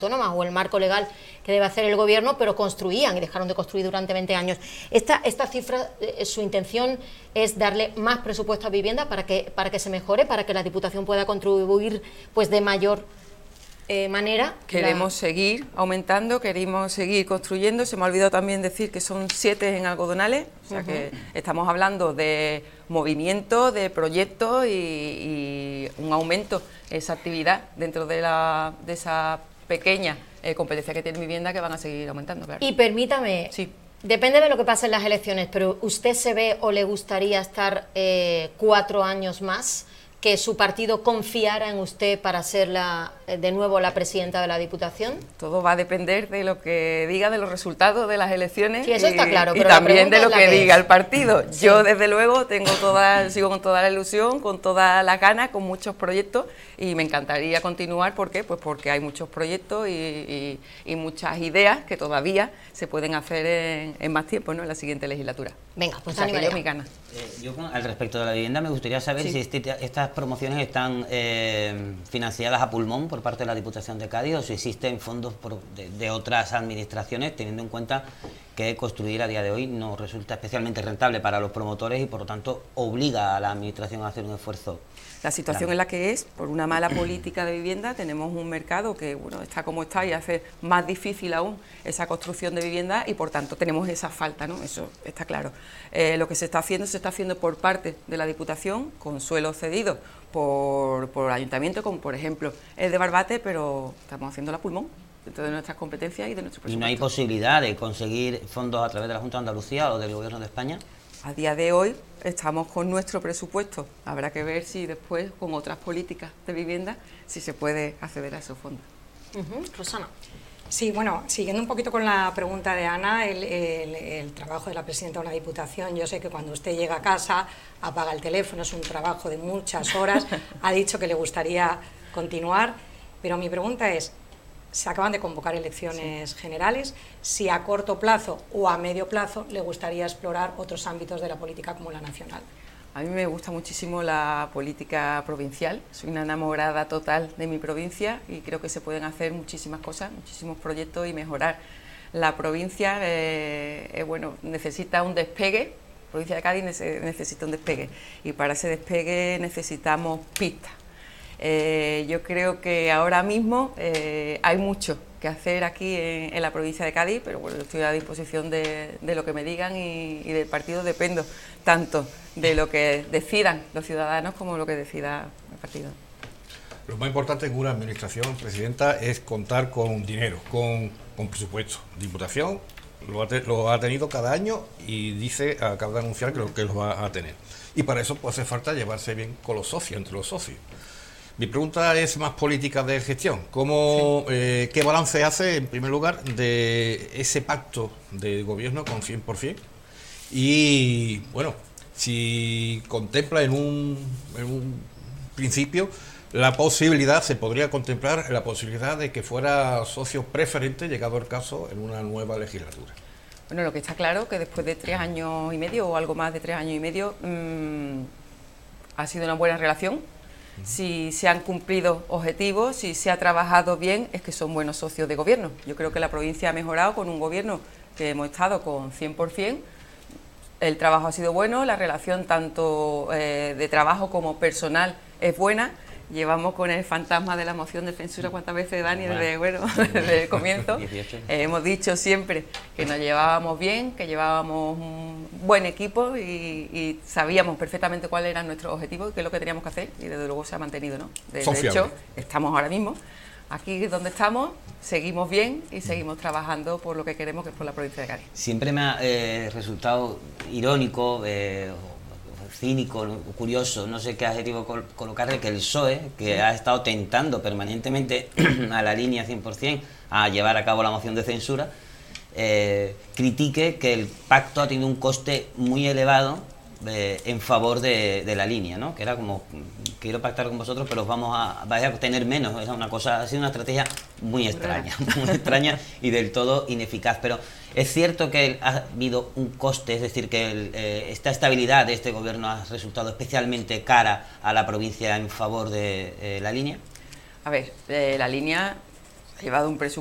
autónomas o el marco legal que debe hacer el gobierno, pero construían y dejaron de construir durante 20 años. Esta cifra, su intención es darle más presupuesto a vivienda para que se mejore, para que la Diputación pueda contribuir pues de mayor manera. Queremos seguir aumentando, queremos seguir construyendo. Se me ha olvidado también decir que son 7 en algodonales, o sea que estamos hablando de movimiento, de proyectos y un aumento en esa actividad dentro de esa pequeña competencia que tiene vivienda, que van a seguir aumentando, claro. Y permítame, sí, depende de lo que pase en las elecciones, pero ¿usted se ve o le gustaría estar 4 años más, que su partido confiara en usted para ser de nuevo la presidenta de la Diputación? Todo va a depender de lo que diga, de los resultados de las elecciones, sí, eso está claro, pero y también de lo que diga el partido. Sí. Yo, desde luego, sigo con toda la ilusión, con todas las ganas, con muchos proyectos, y me encantaría continuar. ¿Por qué? Pues porque hay muchos proyectos y muchas ideas que todavía se pueden hacer en más tiempo, ¿no?, en la siguiente legislatura. Venga, pues o sea, que yo mi ganas. Yo, al respecto de la vivienda, me gustaría saber si estas promociones están financiadas a pulmón por parte de la Diputación de Cádiz, o si existen fondos de otras administraciones, teniendo en cuenta que construir a día de hoy no resulta especialmente rentable para los promotores y, por lo tanto, obliga a la administración a hacer un esfuerzo. La situación en la que es, por una mala política de vivienda, tenemos un mercado que está como está y hace más difícil aún esa construcción de vivienda, y por tanto tenemos esa falta, ¿no? Eso está claro. Lo que se está haciendo por parte de la Diputación, con suelo cedido por ayuntamiento, como por ejemplo el de Barbate, pero estamos haciendo la pulmón dentro de nuestras competencias y de nuestro presupuesto. ¿Y no hay posibilidad de conseguir fondos a través de la Junta de Andalucía o del Gobierno de España? A día de hoy estamos con nuestro presupuesto. Habrá que ver si después, con otras políticas de vivienda, si se puede acceder a esos fondos. Rosana. Sí, bueno, siguiendo un poquito con la pregunta de Ana, el trabajo de la presidenta de una Diputación, yo sé que cuando usted llega a casa, apaga el teléfono, es un trabajo de muchas horas, ha dicho que le gustaría continuar, pero mi pregunta es, se acaban de convocar elecciones generales, si a corto plazo o a medio plazo le gustaría explorar otros ámbitos de la política como la nacional. A mí me gusta muchísimo la política provincial, soy una enamorada total de mi provincia y creo que se pueden hacer muchísimas cosas, muchísimos proyectos y mejorar. La provincia necesita un despegue, la provincia de Cádiz necesita un despegue, y para ese despegue necesitamos pistas. Yo creo que ahora mismo hay mucho que hacer aquí en la provincia de Cádiz, pero bueno, estoy a disposición de lo que me digan y del partido dependo tanto de lo que decidan los ciudadanos como lo que decida el partido. Lo más importante en una administración, presidenta, es contar con dinero, con presupuesto. Diputación lo ha tenido cada año y acaba de anunciar que lo va a tener. Y para eso pues hace falta llevarse bien con los socios, entre los socios. Mi pregunta es más política de gestión. ¿Qué balance hace, en primer lugar, de ese pacto de gobierno con 100%? Y, bueno, si contempla en un principio se podría contemplar la posibilidad de que fuera socio preferente, llegado el caso, en una nueva legislatura. Bueno, lo que está claro que después de 3 años y medio, o algo más de 3 años y medio, ha sido una buena relación. Si se han cumplido objetivos, si se ha trabajado bien, es que son buenos socios de gobierno. Yo creo que la provincia ha mejorado con un gobierno que hemos estado con 100%. El trabajo ha sido bueno, la relación tanto de trabajo como personal es buena. Llevamos con el fantasma de la moción de censura, ¿cuántas veces, Dani? Desde el comienzo. Hemos dicho siempre que nos llevábamos bien, que llevábamos un buen equipo y sabíamos perfectamente cuáles eran nuestros objetivos y qué es lo que teníamos que hacer, y desde luego se ha mantenido, ¿no? De hecho, estamos ahora mismo aquí donde estamos, seguimos bien y seguimos trabajando por lo que queremos, que es por la provincia de Cádiz. Siempre me ha resultado irónico, cínico, curioso, no sé qué adjetivo colocarle, que el PSOE, que ha estado tentando permanentemente a la línea 100% a llevar a cabo la moción de censura, critique que el pacto ha tenido un coste muy elevado en favor de la línea, ¿no? Que era como, quiero pactar con vosotros, pero vais a tener menos. Es una cosa, ha sido una estrategia muy extraña y del todo ineficaz. Pero es cierto que ha habido un coste, es decir, que esta estabilidad de este gobierno ha resultado especialmente cara a la provincia en favor de la línea. A ver, la línea ha llevado un presupuesto